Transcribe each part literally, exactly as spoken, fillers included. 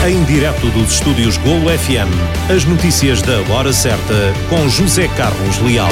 Em direto dos estúdios Golo F M, as notícias da hora certa com José Carlos Leal.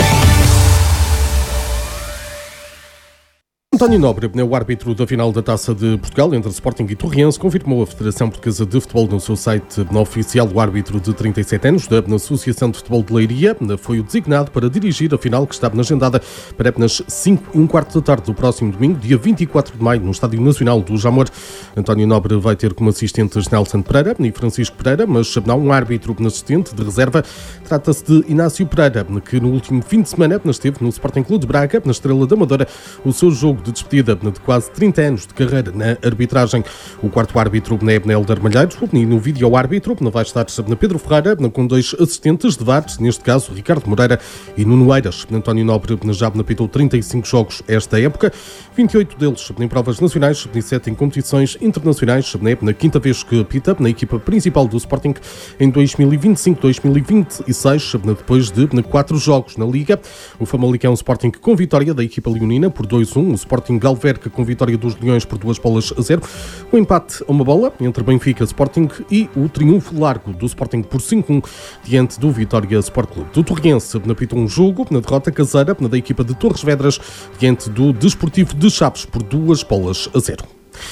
António Nobre, o árbitro da final da Taça de Portugal entre Sporting e Torriense, confirmou a Federação Portuguesa de Futebol no seu site oficial. O árbitro de trinta e sete anos da Associação de Futebol de Leiria foi o designado para dirigir a final que estava agendada para nas cinco e um quarto da tarde do próximo domingo, dia vinte e quatro de maio, no Estádio Nacional do Jamor. António Nobre vai ter como assistentes Nelson Pereira e Francisco Pereira, mas não um árbitro assistente de reserva. Trata-se de Inácio Pereira, que no último fim de semana esteve no Sporting Clube de Braga, na Estrela da Amadora, o seu jogo de despedida de quase trinta anos de carreira na arbitragem. O quarto árbitro é Helder Malheiros e no vídeo árbitro vai estar Pedro Ferreira com dois assistentes de V A R, neste caso Ricardo Moreira e Nuno Eiras. António Nobre já apitou trinta e cinco jogos esta época, vinte e oito deles em provas nacionais, sete em competições internacionais. Na quinta vez que apita na equipa principal do Sporting em dois mil e vinte e cinco dois mil e vinte e seis, depois de quatro jogos na Liga. O Famalicão Sporting com vitória da equipa leonina por dois a um, o Sporting Galverca com vitória dos Leões por duas bolas a zero, o empate a uma bola entre Benfica Sporting e o triunfo largo do Sporting por cinco a um diante do Vitória Sport Clube. Do Torriense apitou um jogo na derrota caseira da equipa de Torres Vedras diante do Desportivo de Chaves por duas bolas a zero.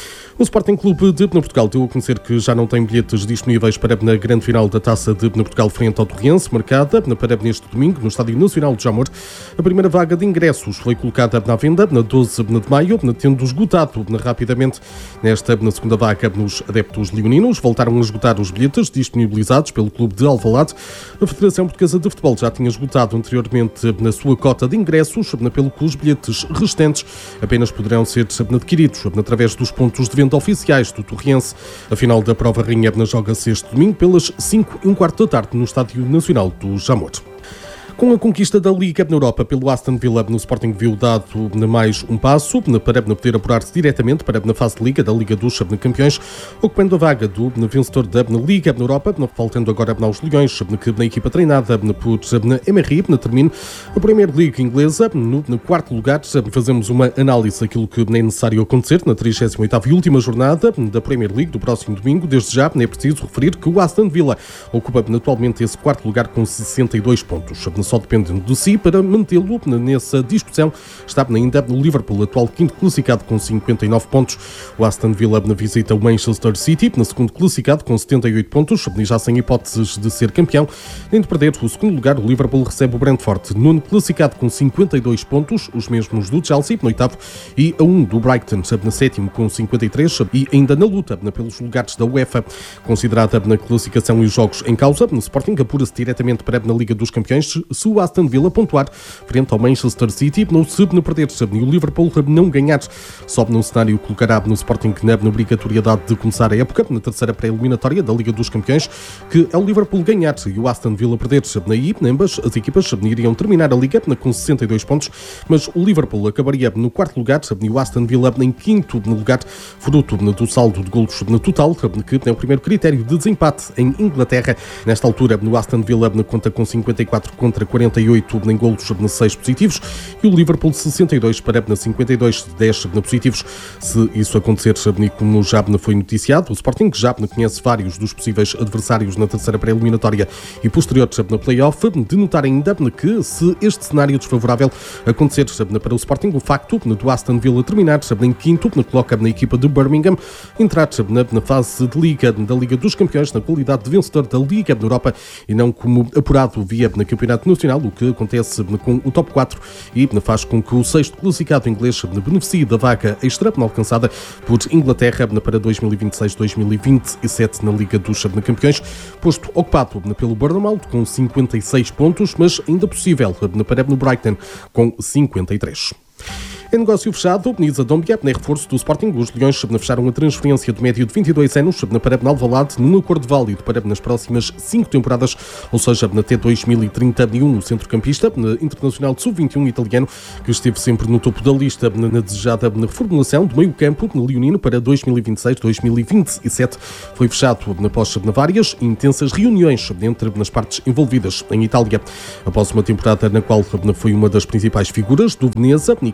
O Sporting Clube de Portugal deu a conhecer que já não tem bilhetes disponíveis para a grande final da Taça de Portugal frente ao Torriense, marcada para neste domingo no Estádio Nacional de Jamor. A primeira vaga de ingressos foi colocada na venda na doze de maio, tendo esgotado rapidamente. Nesta na segunda vaga, os adeptos leoninos voltaram a esgotar os bilhetes disponibilizados pelo Clube de Alvalade. A Federação Portuguesa de Futebol já tinha esgotado anteriormente na sua cota de ingressos, pelo que os bilhetes restantes apenas poderão ser adquiridos através dos pontos de venda oficiais do Torriense. A final da prova rainha joga-se este domingo pelas cinco e um quarto da tarde no Estádio Nacional do Jamor. Com a conquista da Liga na Europa pelo Aston Villa, no Sporting viu dado mais um passo para poder apurar-se diretamente para a fase de Liga da Liga dos Campeões, ocupando a vaga do vencedor da Liga na Europa, faltando agora aos Leões, que na equipa treinada por Emery termine a Premier League inglesa. No, no quarto lugar, fazemos uma análise daquilo que é necessário acontecer na trigésima oitava e última jornada da Premier League do próximo domingo. Desde já é preciso referir que o Aston Villa ocupa atualmente esse quarto lugar com sessenta e dois pontos. Só dependendo de si para mantê-lo nessa discussão está ainda o Liverpool, atual quinto classificado com cinquenta e nove pontos. O Aston Villa na visita ao Manchester City, na segundo classificado com setenta e oito pontos, e já sem hipóteses de ser campeão. Nem de perder o segundo lugar, o Liverpool recebe o Brentford, nono classificado com cinquenta e dois pontos, os mesmos do Chelsea, no oitavo, e a um do Brighton, na sétimo com cinquenta e três, e ainda na luta pelos lugares da UEFA. Considerada na classificação e os jogos em causa, no Sporting apura-se diretamente para a Liga dos Campeões se o Aston Villa pontuar frente ao Manchester City, não se não perder e o Liverpool não ganhar. Sobe num cenário que colocará no Sporting na obrigatoriedade de começar a época na terceira pré-eliminatória da Liga dos Campeões, que é o Liverpool ganhar e o Aston Villa perder. Aí, ambas as equipas iriam terminar a Liga com sessenta e dois pontos, mas o Liverpool acabaria no quarto lugar e o Aston Villa em quinto lugar, fruto do saldo de golos no total, que é o primeiro critério de desempate em Inglaterra. Nesta altura, o Aston Villa conta com cinquenta e quatro contra quarenta e oito em golos de seis positivos e o Liverpool sessenta e dois para cinquenta e dois, dez positivos. Se isso acontecer, como já foi noticiado, o Sporting já conhece vários dos possíveis adversários na terceira pré-eliminatória e posterior na play-off. De notar ainda que, se este cenário desfavorável acontecer para o Sporting, o facto do Aston Villa terminar em quinto coloca na equipa de Birmingham entrar na fase de Liga da Liga dos Campeões na qualidade de vencedor da Liga da Europa e não como apurado via na Campeonato Nacional, o que acontece com o top quatro e faz com que o sexto classificado inglês beneficie da vaga extra alcançada por Inglaterra para dois mil e vinte e seis dois mil e vinte e sete na Liga dos Campeões, posto ocupado pelo Bournemouth com cinquenta e seis pontos, mas ainda possível para o Brighton com cinquenta e três. Em negócio fechado, Nisa Dombia, na reforço do Sporting, os Leões fecharam a transferência do médio de vinte e dois anos para Alvalade num acordo válido para nas próximas cinco temporadas, ou seja, até dois mil e trinta e um. O centrocampista internacional de sub vinte e um italiano, que esteve sempre no topo da lista na desejada reformulação do meio-campo leonino para dois mil e vinte e seis dois mil e vinte e sete, foi fechado após várias intensas reuniões entre as partes envolvidas em Itália. Após uma temporada na qual foi uma das principais figuras do Veneza, na equipa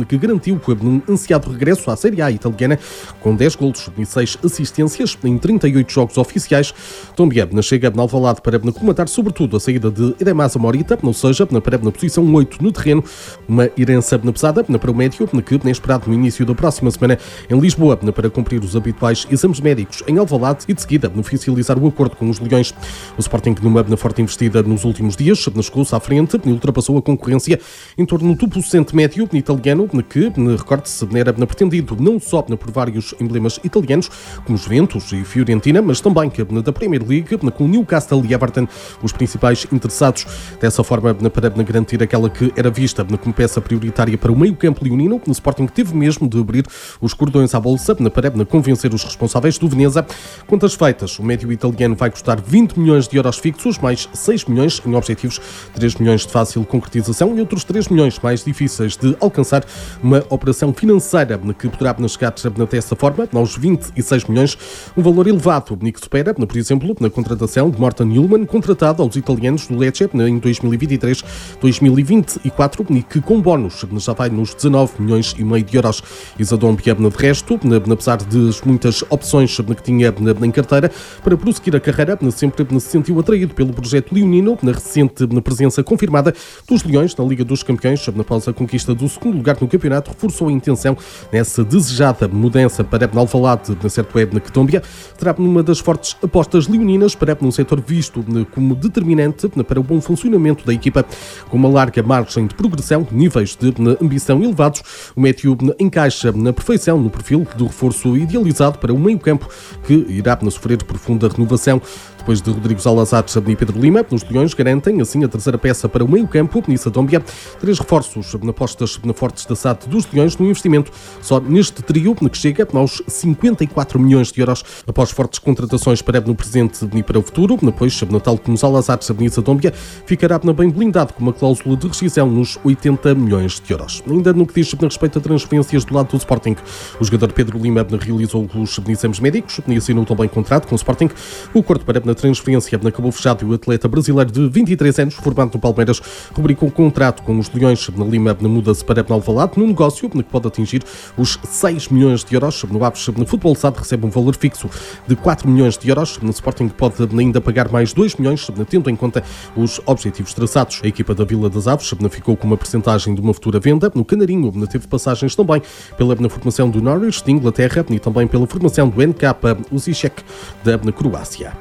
que garantiu um ansiado regresso à Série A italiana com dez golos e seis assistências em trinta e oito jogos oficiais. Tombia chega na Alvalade para comatar sobretudo a saída de Edemasa Morita, ou seja, para na posição oito no terreno, uma herança pesada para o médio que é esperado no início da próxima semana em Lisboa para cumprir os habituais exames médicos em Alvalade e de seguida oficializar o acordo com os Leões. O Sporting, numa forte investida nos últimos dias, chegou-se à frente e ultrapassou a concorrência em torno do pulsante médio italiano, que, recorde-se, era pretendido não só por vários emblemas italianos, como Juventus e Fiorentina, mas também da Premier League, com Newcastle e Everton, os principais interessados. Dessa forma, para garantir aquela que era vista como peça prioritária para o meio-campo leonino, o Sporting teve mesmo de abrir os cordões à bolsa para convencer os responsáveis do Veneza. Contas feitas, o médio italiano vai custar vinte milhões de euros fixos, mais seis milhões em objetivos, três milhões de fácil concretização e outros três milhões mais difíceis de alcançar. Uma operação financeira que poderá chegar dessa forma aos vinte e seis milhões, um valor elevado que supera, por exemplo, na contratação de Morten Hjulmand, contratado aos italianos do Lecce em dois mil e vinte e três dois mil e vinte e quatro, e que com bónus já vai nos dezanove milhões e meio de euros. Isadon Biebna, de resto, apesar das muitas opções que tinha em carteira para prosseguir a carreira, sempre se sentiu atraído pelo projeto leonino, na recente presença confirmada dos Leões na Liga dos Campeões, após a conquista do segundo lugar no campeonato, reforçou a intenção nessa desejada mudança para Alvalade, na certo é que Tombia terá uma das fortes apostas leoninas para um setor visto como determinante para o bom funcionamento da equipa. Com uma larga margem de progressão, níveis de ambição elevados, o médio encaixa na perfeição no perfil do reforço idealizado para o meio-campo, que irá sofrer profunda renovação. Depois de Rodrigo Salazar e Pedro Lima, os Leões garantem assim a terceira peça para o meio-campo, Nissa Dombia. Três reforços na apostas na fortes da S A D dos Leões no investimento só neste trio, que chega aos cinquenta e quatro milhões de euros, após fortes contratações para no presente e para o futuro. Depois, tal como Salazar e Nissa Dombia, ficará bem blindado com uma cláusula de rescisão nos oitenta milhões de euros. Ainda no que diz respeito a transferências do lado do Sporting, o jogador Pedro Lima realizou os exames médicos e assinou também contrato com o Sporting. O acordo para na transferência acabou fechado e o atleta brasileiro de vinte e três anos, formado no Palmeiras, rubricou o contrato com os Leões. Na Lima muda-se para Alvalade num negócio que pode atingir os seis milhões de euros. No Aves, no Futebol S A D, recebe um valor fixo de quatro milhões de euros. No Sporting pode ainda pagar mais dois milhões, tendo em conta os objetivos traçados. A equipa da Vila das Aves ficou com uma percentagem de uma futura venda. No Canarinho teve passagens também pela formação do Norwich de Inglaterra e também pela formação do N K Osijek da Croácia.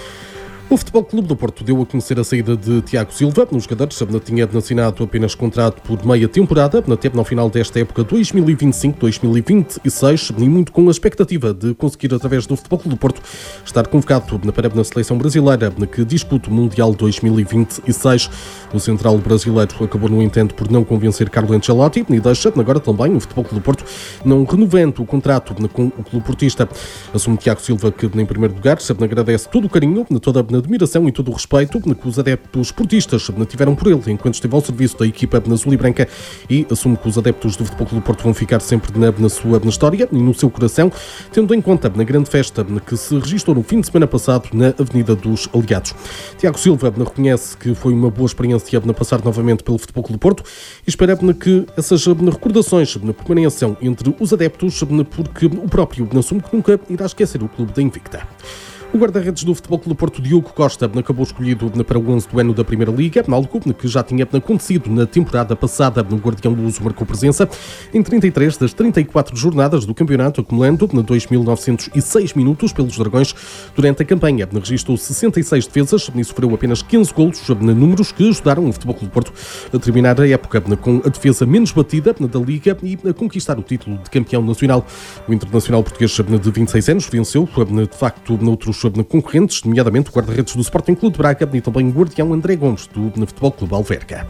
O Futebol Clube do Porto deu a conhecer a saída de Tiago Silva. O jogador tinha assinado apenas contrato por meia temporada, até no final desta época dois mil e vinte e cinco dois mil e vinte e seis, e muito com a expectativa de conseguir, através do Futebol Clube do Porto, estar convocado para a seleção brasileira, que disputa o Mundial dois mil e vinte e seis. O central brasileiro acabou, no entanto, por não convencer Carlo Ancelotti e deixa agora também o Futebol Clube do Porto não renovando o contrato com o clube portista. Assume Tiago Silva que, em primeiro lugar, agradece todo o carinho, toda a admiração e todo o respeito que os adeptos portistas tiveram por ele enquanto esteve ao serviço da equipa azul e branca, e assume que os adeptos do Futebol Clube do Porto vão ficar sempre na, na sua na história e no seu coração, tendo em conta na grande festa que se registrou no fim de semana passado na Avenida dos Aliados. Tiago Silva reconhece que foi uma boa experiência na passar novamente pelo Futebol Clube do Porto e espera que essas recordações permaneçam entre os adeptos, porque o próprio assume que nunca irá esquecer o clube da Invicta. O guarda-redes do Futebol Clube do Porto, Diogo Costa, acabou escolhido para o onze do ano da Primeira Liga, algo que já tinha acontecido na temporada passada. O Guardião Luso marcou presença em trinta e três das trinta e quatro jornadas do campeonato, acumulando dois mil novecentos e seis minutos pelos Dragões. Durante a campanha, registrou sessenta e seis defesas e sofreu apenas quinze golos, números que ajudaram o Futebol Clube do Porto a terminar a época com a defesa menos batida da Liga e a conquistar o título de campeão nacional. O internacional português de vinte e seis anos venceu, de facto, noutros concorrentes, nomeadamente o guarda-redes do Sporting Clube de Braga e também o guardião André Gomes do Futebol Clube Alverca.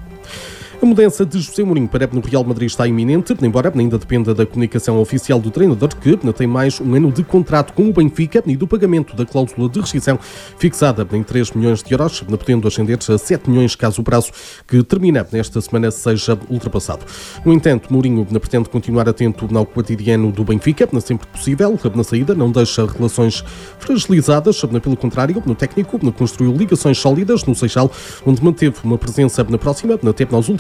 A mudança de José Mourinho para o Real Madrid está iminente, embora ainda dependa da comunicação oficial do treinador, que tem mais um ano de contrato com o Benfica e do pagamento da cláusula de rescisão fixada em três milhões de euros, podendo ascender a sete milhões caso o prazo que termina nesta semana seja ultrapassado. No entanto, Mourinho pretende continuar atento ao cotidiano do Benfica, sempre possível. Na saída não deixa relações fragilizadas, pelo contrário, no técnico construiu ligações sólidas no Seixal, onde manteve uma presença na próxima, até nas últimas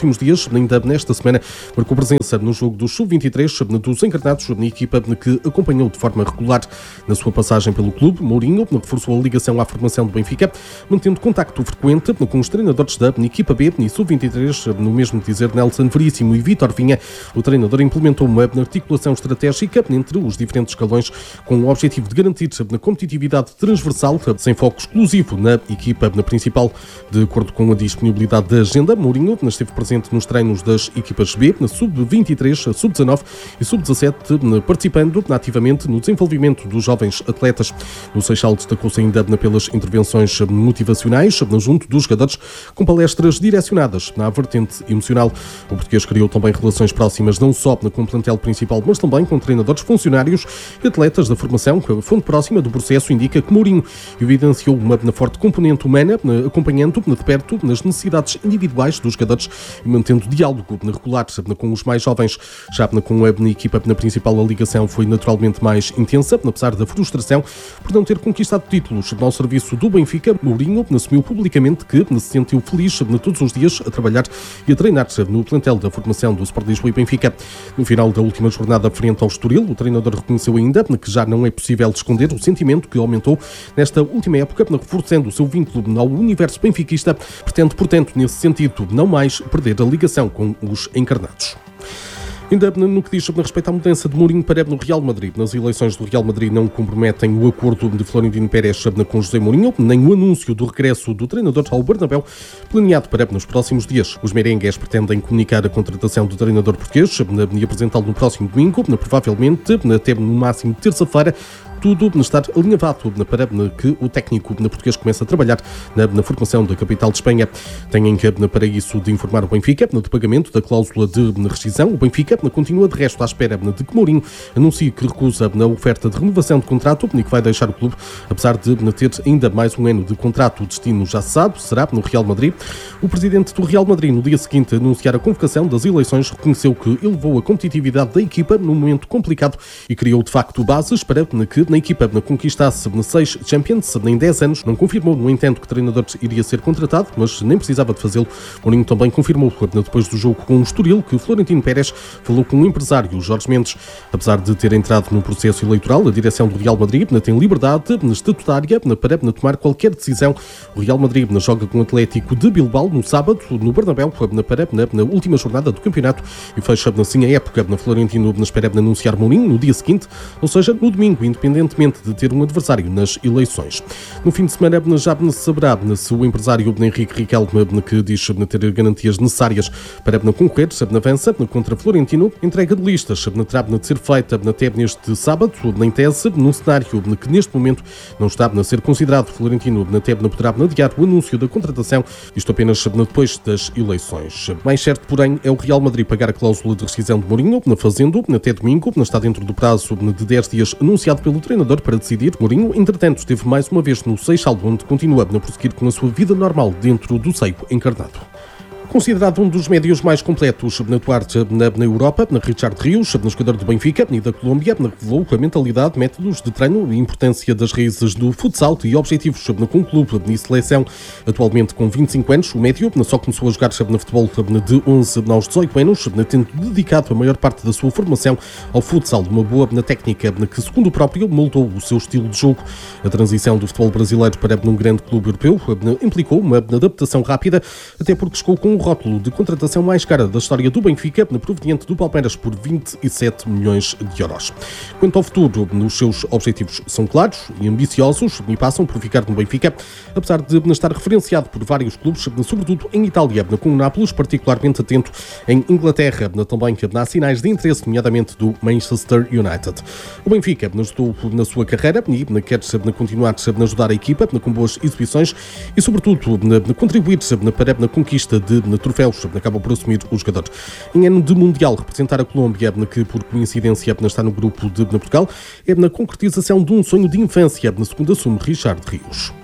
últimos dias, ainda nesta semana, marcou presença no jogo do sub vinte e três dos encarnados, na equipa que acompanhou de forma regular na sua passagem pelo clube. Mourinho reforçou a ligação à formação do Benfica, mantendo contacto frequente com os treinadores da equipa B e sub vinte e três, no mesmo dizer Nelson Veríssimo e Vítor Vinha. O treinador implementou uma articulação estratégica entre os diferentes escalões com o objetivo de garantir a competitividade transversal, sem foco exclusivo na equipa na principal. De acordo com a disponibilidade da agenda, Mourinho esteve presente nos treinos das equipas B, na sub vinte e três, sub dezanove e sub dezassete, participando ativamente no desenvolvimento dos jovens atletas. No Seixal destacou-se ainda pelas intervenções motivacionais junto dos jogadores, com palestras direcionadas na vertente emocional. O português criou também relações próximas não só com o plantel principal, mas também com treinadores, funcionários e atletas da formação. A fonte próxima do processo indica que Mourinho evidenciou uma forte componente humana, acompanhando de perto nas necessidades individuais dos jogadores e mantendo diálogo regular com os mais jovens. Já com a equipa na principal, a ligação foi naturalmente mais intensa, apesar da frustração por não ter conquistado títulos ao serviço do Benfica. Mourinho assumiu publicamente que se sentiu feliz todos os dias a trabalhar e a treinar no plantel da formação do Sport Lisboa e Benfica. No final da última jornada frente ao Estoril, o treinador reconheceu ainda que já não é possível esconder o sentimento que aumentou nesta última época, reforçando o seu vínculo ao universo benfiquista. Pretende, portanto, nesse sentido, não mais perder a ligação com os encarnados. Ainda no que diz sobre respeito à mudança de Mourinho para no Real Madrid. Nas eleições do Real Madrid não comprometem o acordo de Florentino Pérez com José Mourinho, nem o anúncio do regresso do treinador ao Bernabéu, planeado para nos próximos dias. Os merengues pretendem comunicar a contratação do treinador português e apresentá-lo no próximo domingo, provavelmente até no máximo terça-feira. Tudo estar alinhavado para que o técnico português comece a trabalhar na, na formação da capital de Espanha. Têm para isso de informar o Benfica do pagamento da cláusula de rescisão. O Benfica continua de resto à espera de que Mourinho anuncie que recusa na oferta de renovação de contrato e que vai deixar o clube, apesar de ter ainda mais um ano de contrato. O destino já se sabe, será no Real Madrid. O presidente do Real Madrid, no dia seguinte a anunciar a convocação das eleições, reconheceu que elevou a competitividade da equipa num momento complicado e criou de facto bases para que na equipa conquistasse seis Champions em dez anos. Não confirmou, no entanto, que o treinador iria ser contratado, mas nem precisava de fazê-lo. Mourinho também confirmou, depois do jogo com o Estoril, que Florentino Pérez falou com o empresário Jorge Mendes. Apesar de ter entrado num processo eleitoral, a direção do Real Madrid tem liberdade estatutária para tomar qualquer decisão. O Real Madrid joga com o Atlético de Bilbao no sábado, no Bernabéu, para na última jornada do campeonato, e fecha assim a época. Florentino espera anunciar Mourinho no dia seguinte, ou seja, no domingo, independentemente de ter um adversário nas eleições. No fim de semana já se saberá se o empresário Henrique Riquelme, que diz ter garantias necessárias para concorrer, avança contra Florentino. Entrega de listas terá de ser feita até neste sábado, em tese, num cenário que neste momento não está a ser considerado. Florentino até poderá adiar o anúncio da contratação, isto apenas depois das eleições. Mais certo, porém, é o Real Madrid pagar a cláusula de rescisão de Mourinho, fazendo até domingo, está dentro do prazo de dez dias anunciado pelo treinador para decidir. Mourinho, entretanto, esteve mais uma vez no Seixal, onde continua a prosseguir com a sua vida normal dentro do seio encarnado. Considerado um dos médios mais completos na atuar na, na Europa, na Richard Rios, no jogador do Benfica e da Colômbia, revelou a mentalidade, métodos de treino e importância das raízes do futsal e objetivos com o clube e seleção. Atualmente com vinte e cinco anos, o médio só começou a jogar no futebol de onze aos dezoito anos, tendo dedicado a maior parte da sua formação ao futsal, uma boa na técnica que, segundo o próprio, moldou o seu estilo de jogo. A transição do futebol brasileiro para um grande clube europeu implicou uma adaptação rápida, até porque chegou com o rótulo de contratação mais cara da história do Benfica, proveniente do Palmeiras por vinte e sete milhões de euros. Quanto ao futuro, os seus objetivos são claros e ambiciosos e passam por ficar no Benfica, apesar de estar referenciado por vários clubes, sobretudo em Itália, com o Nápoles particularmente atento, em Inglaterra, também há sinais de interesse, nomeadamente do Manchester United. O Benfica estou na sua carreira e quer continuar a ajudar a equipa com boas exibições e, sobretudo, contribuir para a conquista de troféus, acaba por assumir o jogador. Em ano de Mundial, representar a Colômbia, que por coincidência está no grupo de Portugal, é na concretização de um sonho de infância, segundo assume Richard Rios.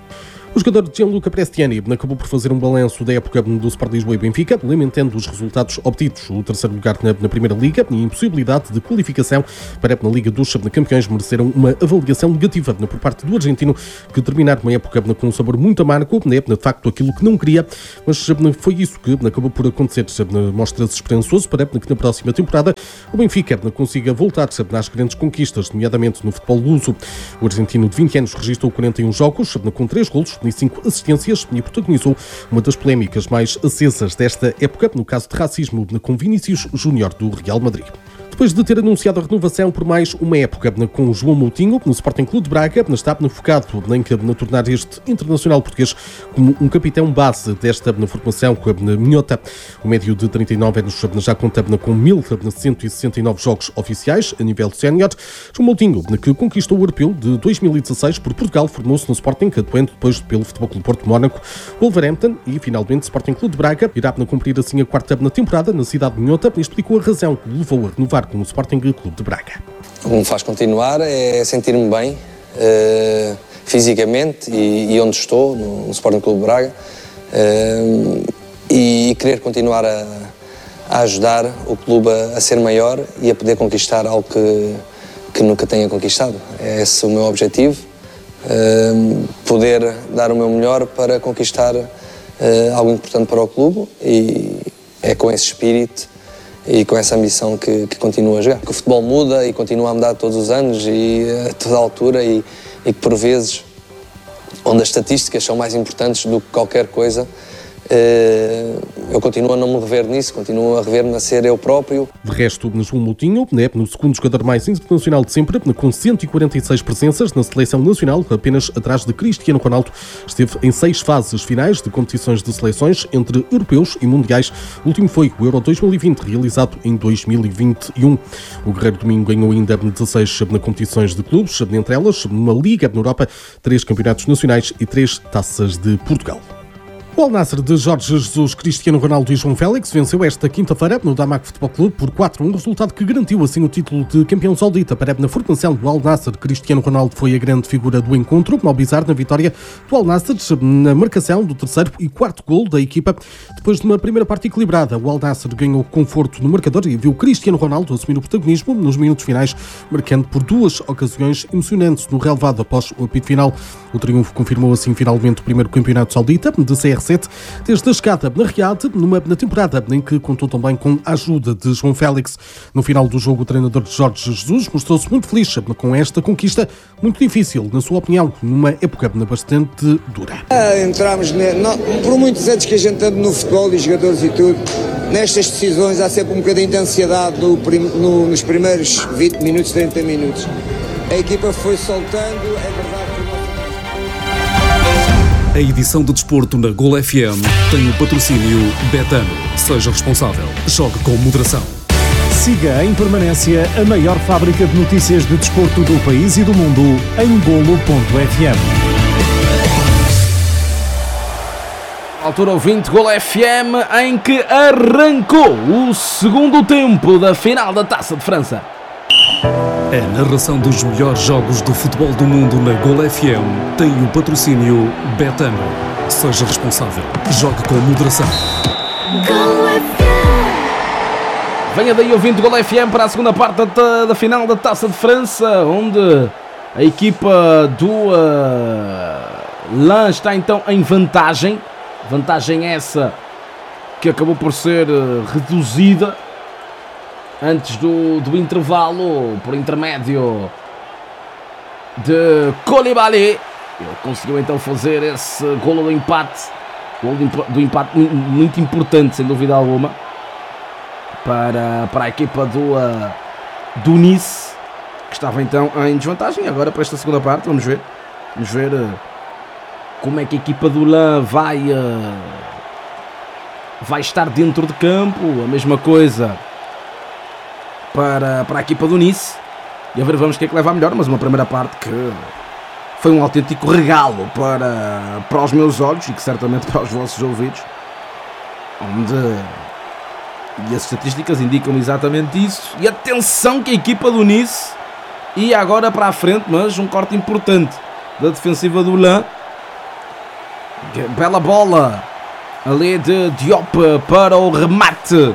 O jogador Gianluca Prestiani acabou por fazer um balanço da época do Sport Lisboa e Benfica, lamentando os resultados obtidos. O terceiro lugar na, na Primeira Liga e a impossibilidade de qualificação para a Liga dos Campeões mereceram uma avaliação negativa por parte do argentino, que terminar uma época com um sabor muito amargo, de facto aquilo que não queria, mas foi isso que acabou por acontecer. Mostra-se esperançoso para que na próxima temporada o Benfica consiga voltar às grandes conquistas, nomeadamente no futebol luso. O argentino de vinte anos registrou quarenta e um jogos com três golos e cinco assistências e protagonizou uma das polémicas mais acesas desta época, no caso de racismo com Vinícius Júnior do Real Madrid. Depois de ter anunciado a renovação por mais uma época com João Moutinho no Sporting Clube de Braga, está focado em tornar este internacional português como um capitão base desta formação minhota. O médio de trinta e nove anos já conta com mil cento e sessenta e nove jogos oficiais a nível sénior. João Moutinho, que conquistou o europeu de dois mil e dezasseis por Portugal, formou-se no Sporting, atuando depois pelo Futebol Clube Porto, Mónaco, Wolverhampton e finalmente Sporting Clube de Braga. Irá cumprir assim a quarta temporada na cidade de minhota e explicou a razão que levou a renovar com o Sporting Clube de Braga. O que me faz continuar é sentir-me bem uh, fisicamente e, e onde estou, no, no Sporting Clube de Braga, uh, e querer continuar a, a ajudar o clube a, a ser maior e a poder conquistar algo que, que nunca tenha conquistado. É esse o meu objetivo, uh, poder dar o meu melhor para conquistar uh, algo importante para o clube, e é com esse espírito e com essa ambição que, que continuo a jogar. Que o futebol muda e continua a mudar todos os anos e a toda a altura, e, e que por vezes, onde as estatísticas são mais importantes do que qualquer coisa, eu continuo a não me rever nisso, continuo a rever-me a ser eu próprio. De resto, João Moutinho, no segundo jogador mais internacional de sempre, com cento e quarenta e seis presenças na seleção nacional, apenas atrás de Cristiano Ronaldo, esteve em seis fases finais de competições de seleções entre europeus e mundiais. O último foi o Euro dois mil e vinte, realizado em dois mil e vinte e um. O Guerreiro Domingo ganhou ainda dezasseis competições de clubes, entre elas uma Liga na Europa, três campeonatos nacionais e três taças de Portugal. O Al-Nassr de Jorge Jesus, Cristiano Ronaldo e João Félix venceu esta quinta-feira no Damak Futebol Clube por quatro a um, resultado que garantiu assim o título de campeão saudita. Para na formação do Al-Nassr, Cristiano Ronaldo foi a grande figura do encontro, ao bizarro na vitória do Al-Nassr na marcação do terceiro e quarto gol da equipa. Depois de uma primeira parte equilibrada, o Al-Nassr ganhou conforto no marcador e viu Cristiano Ronaldo assumir o protagonismo nos minutos finais, marcando por duas ocasiões emocionantes no relevado após o apito final. O triunfo confirmou assim finalmente o primeiro campeonato saudita de C R sete, desde a chegada na Riad, numa na temporada em que contou também com a ajuda de João Félix. No final do jogo, o treinador de Jorge Jesus mostrou-se muito feliz com esta conquista, muito difícil, na sua opinião, numa época bastante dura. Ah, entramos, ne... Não, por muitos anos que a gente anda no futebol e jogadores e tudo, nestas decisões há sempre um bocadinho de ansiedade no prim... no... nos primeiros vinte minutos, trinta minutos. A equipa foi soltando, é verdade que... A edição de desporto na Gol F M tem o patrocínio Betano. Seja responsável. Jogue com moderação. Siga em permanência a maior fábrica de notícias de desporto do país e do mundo em golo ponto f m. Altura ouvinte, Gol F M, em que arrancou o segundo tempo da final da Taça de França. A narração dos melhores jogos do futebol do mundo na Gol F M tem o patrocínio Betano. Seja responsável. Jogue com moderação. Gol F M. Venha daí ouvinte Gol F M para a segunda parte da, da final da Taça de França, onde a equipa do uh, Lens está então em vantagem. Vantagem essa que acabou por ser uh, reduzida antes do, do intervalo, por intermédio de Koulibaly. Ele conseguiu então fazer esse golo do empate, golo do empate muito importante, sem dúvida alguma, para, para a equipa do, uh, do Nice, que estava então em desvantagem. Agora para esta segunda parte, vamos ver, vamos ver uh, como é que a equipa do Lens vai, uh, vai estar dentro de campo. A mesma coisa Para, para a equipa do Nice. E a ver, vamos o que é que leva a melhor. Mas uma primeira parte que foi um autêntico regalo para, para os meus olhos e que certamente para os vossos ouvidos, onde, e as estatísticas indicam exatamente isso. E atenção que a equipa do Nice ia agora para a frente, mas um corte importante da defensiva do Lens, Bela bola ali de Diop para o remate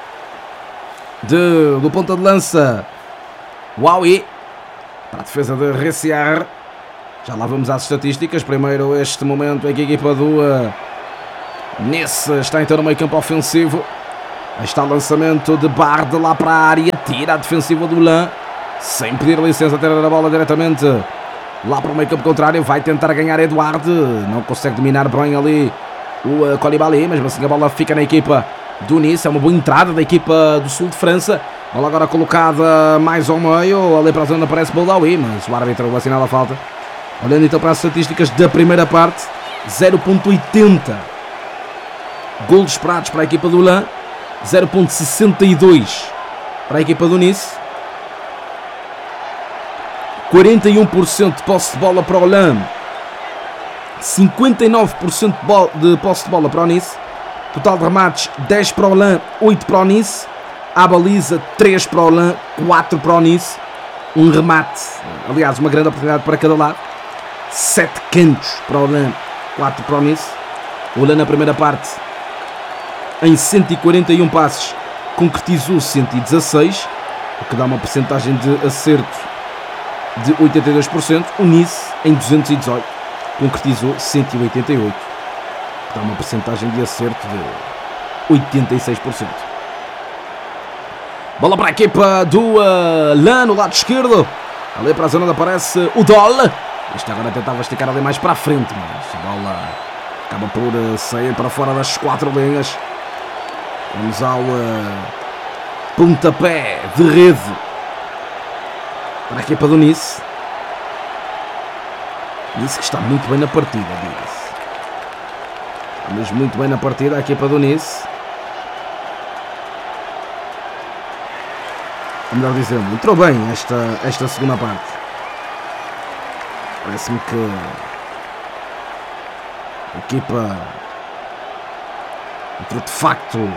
de, do ponta de lança. Huawei para a defesa de Reciar. Já lá vamos às estatísticas. Primeiro este momento em que a equipa do uh, Nice está então no meio campo ofensivo. Aí está o lançamento de Bard lá para a área. Tira a defensiva do Lan sem pedir licença, a ter a bola diretamente lá para o meio campo contrário. Vai tentar ganhar Eduardo. Não consegue dominar bem ali o uh, Koulibaly, mas assim a bola fica na equipa do Nice. É uma boa entrada da equipa do sul de França. Bola agora colocada mais ao meio. Ali para a zona aparece Boldaoui, mas o árbitro assinala a falta. Olhando então para as estatísticas da primeira parte, zero vírgula oitenta golos esperados para a equipa do Lan, zero vírgula sessenta e dois para a equipa do Nice, quarenta e um por cento de posse de bola para o Lan, cinquenta e nove por cento de posse de bola para o Nice, total de remates dez para o Lan, oito para o Nice, à baliza três para o Lan, quatro para o Nice, um remate, aliás uma grande oportunidade para cada lado, sete cantos para o Lan, quatro para o Nice. O Lan na primeira parte, em cento e quarenta e um passes, concretizou cento e dezasseis, o que dá uma percentagem de acerto de oitenta e dois por cento. O Nice, em duzentos e dezoito, concretizou cento e oitenta e oito, o que dá uma percentagem de acerto de oitenta e seis por cento. Bola para a equipa do uh, Lan no lado esquerdo. Ali para a zona onde aparece o Dol. Este agora tentava esticar ali mais para a frente, mas a bola acaba por uh, sair para fora das quatro linhas. Vamos ao uh, pontapé de rede para a equipa do Nice. Nice que está muito bem na partida, diz. Estamos muito bem na partida a equipa do Nice. Ou melhor dizendo, entrou bem esta, esta segunda parte. Parece-me que a equipa entrou de facto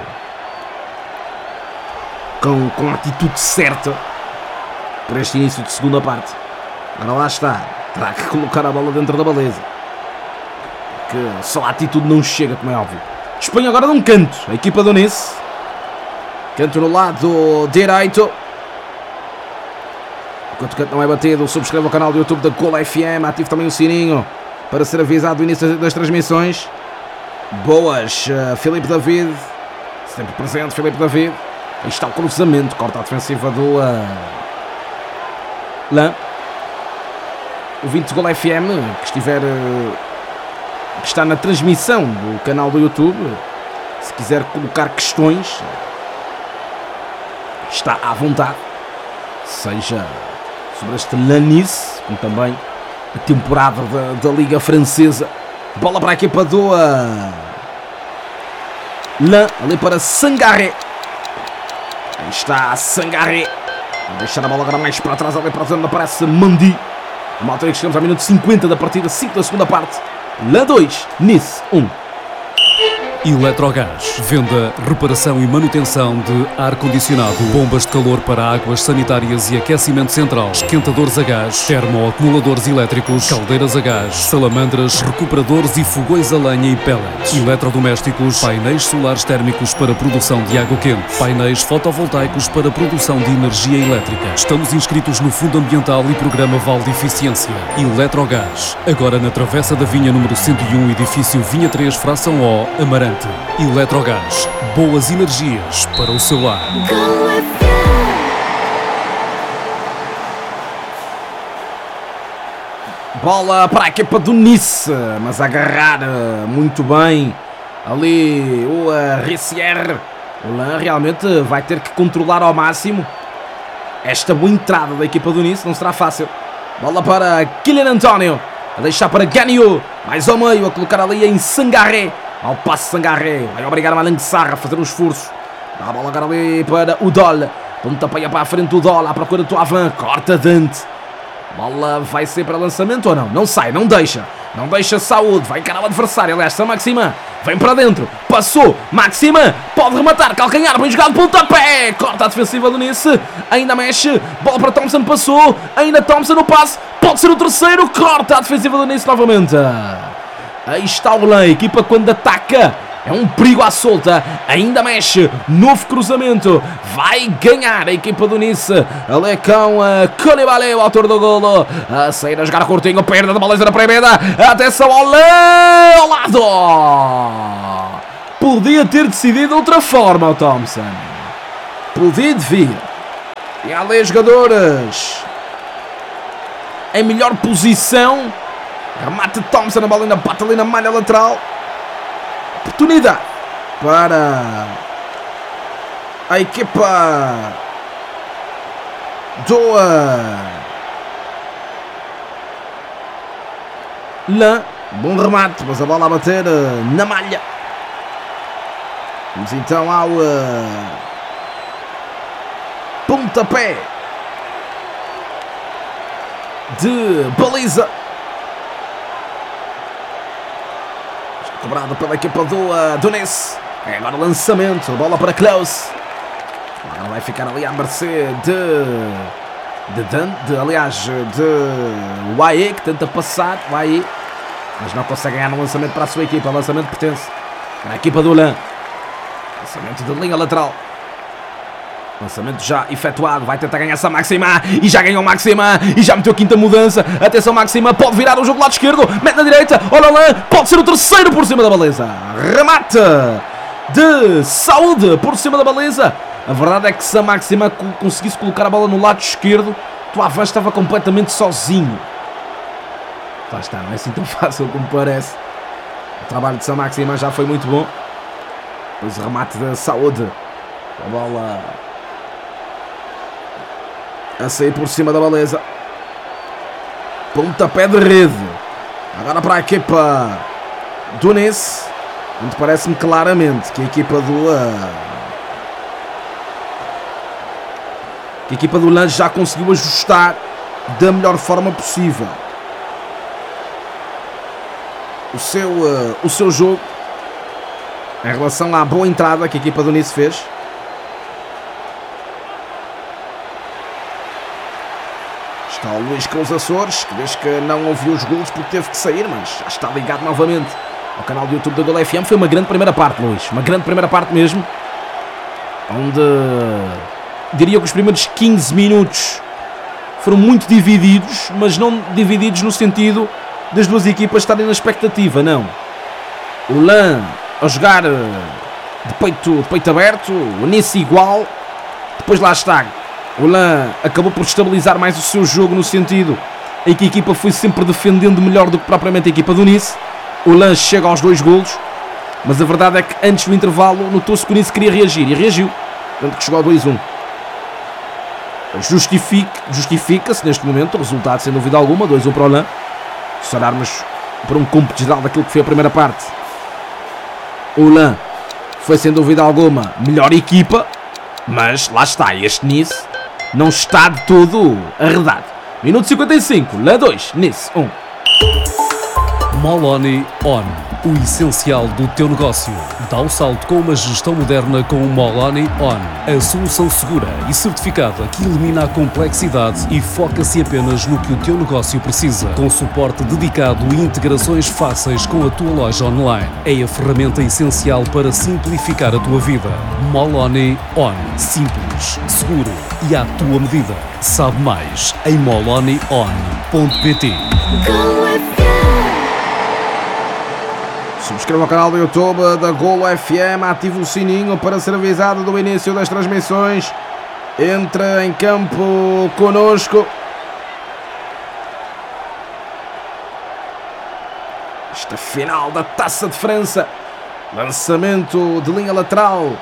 com, com a atitude certa para este início de segunda parte. Agora lá está, terá que colocar a bola dentro da baliza, que só a atitude não chega, como é óbvio. Dispõe agora de um canto a equipa do Nice. Canto no lado direito. Enquanto o canto não é batido, subscreva o canal do YouTube da Gol F M, ative também o sininho para ser avisado do início das transmissões. Boas, uh, Filipe David, sempre presente, Filipe David. Aí está o cruzamento, corta a defensiva do uh, Lan. O vinte de Gol F M, que estiver, uh, que está na transmissão do canal do YouTube, se quiser colocar questões, está à vontade, seja sobre este Nice, como também a temporada da, da Liga Francesa. Bola para a equipa do uh, Lan, ali para Sangaré. Aí está Sangaré. Vou deixar a bola agora mais para trás, ali para a zona, aparece Mandi. Uma altura que chegamos ao minuto cinquenta da partida, cinco da segunda parte. Lan dois, Nice um. Eletrogás. Venda, reparação e manutenção de ar-condicionado, bombas de calor para águas sanitárias e aquecimento central, esquentadores a gás, termoacumuladores elétricos, caldeiras a gás, salamandras, recuperadores e fogões a lenha e pellets, eletrodomésticos, painéis solares térmicos para produção de água quente, painéis fotovoltaicos para produção de energia elétrica. Estamos inscritos no Fundo Ambiental e Programa Vale de Eficiência. Eletrogás. Agora na Travessa da Vinha número cento e um, edifício Vinha três, fração O, Amarante. Eletrogás, boas energias para o seu lar. Bola para a equipa do Nice, mas a agarrar muito bem ali o uh, Ricier. O Lan realmente vai ter que controlar ao máximo esta boa entrada da equipa do Nice, não será fácil. Bola para Kylian António, a deixar para Ganiou, mais ao meio, a colocar ali em Sangaré. Ao passe Sangaré, vai obrigar a Malang Sarra a fazer um esforço. Dá a bola agora ali para o Dol. Pontapeia para a frente o Dol, à procura do Avan, corta Dante. Bola vai ser para lançamento ou não? Não sai, não deixa. Não deixa Saúde, vai encarar o adversário. Aliás, São Maximin vem para dentro, passou. Maximin pode rematar, calcanhar, bem jogado, pontapé. Corta a defensiva do Nice, ainda mexe. Bola para Thompson, passou. Ainda Thompson no passe, pode ser o terceiro. Corta a defensiva do Nice novamente. Aí está o Lan, a equipa quando ataca é um perigo à solta, ainda mexe, novo cruzamento, vai ganhar a equipa do Nice, ali com a Koulibaly, o autor do golo, a sair a jogar curtinho, perda da baliza da primeira, atenção ao Lan, ao lado, podia ter decidido de outra forma o Thompson, podia devia, e há ali jogadores em melhor posição, remate Thompson, a bola ainda bate ali na malha lateral. Oportunidade para a equipa do Lan. Bom remate, mas a bola a bater na malha. Vamos então ao pontapé de baliza. Cobrado pela equipa do, uh, do Nice. É agora o lançamento. Bola para Klaus. Agora vai ficar ali à mercê de... De, de, de aliás, de Waie, que tenta passar. Waie. Mas não consegue ganhar no lançamento para a sua equipa. O lançamento pertence à equipa do Lan. Lançamento de linha lateral. Lançamento já efetuado, vai tentar ganhar essa Maxima, e já ganhou Maxima, e já meteu a quinta mudança, atenção Maxima, pode virar o jogo do lado esquerdo, mete na direita, olha lá, pode ser o terceiro por cima da baliza, remate de Saúde por cima da baliza. A verdade é que se a Maxima conseguisse colocar a bola no lado esquerdo, o Avance estava completamente sozinho. Lá está, não é assim tão fácil como parece. O trabalho de Sam Maxima já foi muito bom. Depois o remate da Saúde, a bola a sair por cima da baliza. Pontapé de rede. Agora para a equipa do Nice, onde parece-me claramente que a equipa do uh, que a equipa do Lan já conseguiu ajustar da melhor forma possível o seu, uh, o seu jogo em relação à boa entrada que a equipa do Nice fez. Está o Luís Cruz Açores, que desde que não ouviu os golos porque teve que sair, mas já está ligado novamente ao canal do YouTube da Gol F M. Foi uma grande primeira parte, Luís, uma grande primeira parte mesmo, onde diria que os primeiros quinze minutos foram muito divididos, mas não divididos no sentido das duas equipas estarem na expectativa, não. O Lan a jogar de peito, de peito aberto, o Nice igual, depois lá está. O Lan acabou por estabilizar mais o seu jogo no sentido em que a equipa foi sempre defendendo melhor do que propriamente a equipa do Nice. O Lan chega aos dois golos, mas a verdade é que antes do intervalo notou-se que o Nice queria reagir e reagiu, tanto que chegou ao dois a um. Justifica, justifica-se neste momento o resultado sem dúvida alguma, dois a um para o Lan. Se olharmos para um cômputo geral daquilo que foi a primeira parte, o Lan foi sem dúvida alguma melhor equipa, mas lá está, este Nice não está de todo arredado. Minuto cinquenta e cinco, Lan dois, Nice um. Moloni On, o essencial do teu negócio. Dá o salto com uma gestão moderna com o Moloni On, a solução segura e certificada que elimina a complexidade e foca-se apenas no que o teu negócio precisa, com suporte dedicado e integrações fáceis com a tua loja online. É a ferramenta essencial para simplificar a tua vida. Moloni On, simples, seguro e à tua medida. Sabe mais em moloni on ponto pt. Subscreva o canal do YouTube da Golo F M, ative o sininho para ser avisado do início das transmissões. Entra em campo conosco. Esta final da Taça de França. Lançamento de linha lateral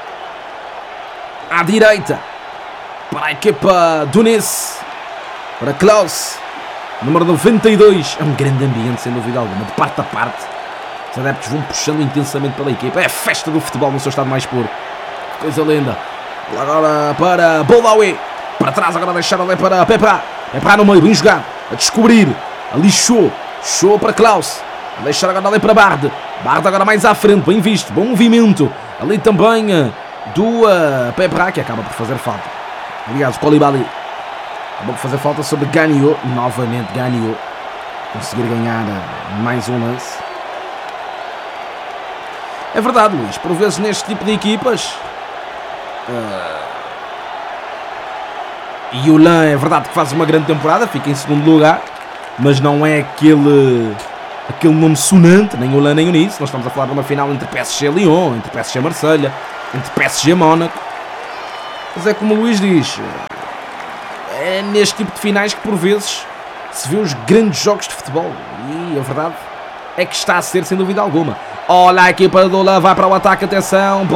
à direita para a equipa do Nice, para Klaus, número noventa e dois. É um grande ambiente, sem dúvida alguma, de parte a parte. Os adeptos vão puxando intensamente pela equipa. É a festa do futebol no seu estado mais puro. Coisa linda. Agora para Boldawi. Para trás, agora deixar ali para Pepa. Pepa no meio, bem jogado. A descobrir. Ali show. Show para Klaus. A deixar agora ali para Bard. Bard agora mais à frente. Bem visto. Bom movimento. Ali também do uh, Pepa, que acaba por fazer falta. Aliás, o Koulibaly acabou por fazer falta sobre Gagnon. Novamente Gagnon. Conseguir ganhar mais um lance. É verdade, Luís, por vezes neste tipo de equipas... Uh... E o Lan é verdade que faz uma grande temporada, fica em segundo lugar, mas não é aquele... aquele nome sonante, nem o Lan nem o Nice. Nós estamos a falar de uma final entre P S G Lyon, entre P S G Marselha, entre P S G Mónaco. Mas é como o Luís diz, é neste tipo de finais que por vezes se vê os grandes jogos de futebol. E a verdade é que está a ser, sem dúvida alguma. Olha a equipa do Lan, vai para o ataque, atenção.